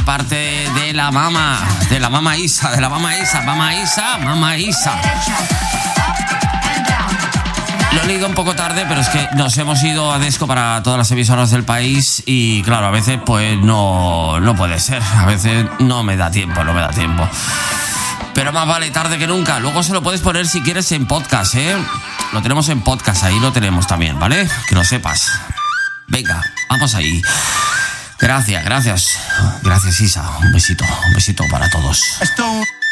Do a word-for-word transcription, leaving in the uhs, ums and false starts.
parte de la mama, de la mama Isa, de la mama Isa, mama Isa, mama Isa. Lo he leído un poco tarde, pero es que nos hemos ido a Desco para todas las emisoras del país y claro, a veces pues no, no puede ser, a veces no me da tiempo, no me da tiempo. Pero más vale tarde que nunca. Luego se lo puedes poner si quieres en podcast, ¿eh? Lo tenemos en podcast, ahí lo tenemos también, ¿vale? Que lo sepas. Venga, vamos ahí. Gracias, gracias. Gracias, Isa. Un besito, un besito para todos.